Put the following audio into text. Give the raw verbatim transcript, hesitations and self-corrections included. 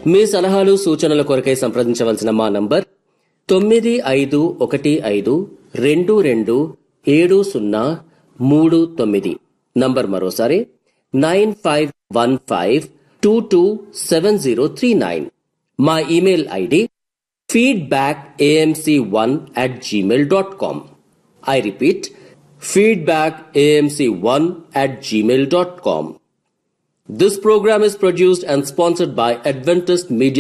మీ సలహాలు సూచనల కొరకై సంప్రదించవలసిన మా నంబర్ తొమ్మిది ఐదు ఒకటి ఐదు రెండు రెండు ఏడు సున్నా మూడు తొమ్మిది. నంబర్ మరోసారి nine five one five two two seven zero three nine. మా email ID feedback AMC one at Gmail dot com. I repeat feedback AMC one at Gmail dot com. This program is produced and sponsored by Adventist Media